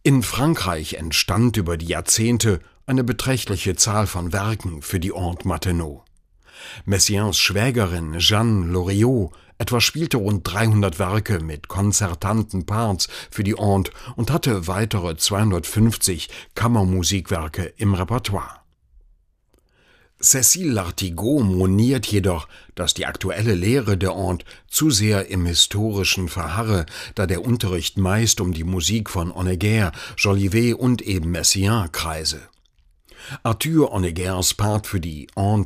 In Frankreich entstand über die Jahrzehnte eine beträchtliche Zahl von Werken für die Horn Martenot. Messiaens Schwägerin Jeanne Loriot etwa spielte rund 300 Werke mit konzertanten Parts für die Horn und hatte weitere 250 Kammermusikwerke im Repertoire. Cécile Lartigot moniert jedoch, dass die aktuelle Lehre der Horn zu sehr im Historischen verharre, da der Unterricht meist um die Musik von Honegger, Jolivet und eben Messiaen kreise. Arthur Honeggers Part für die Horn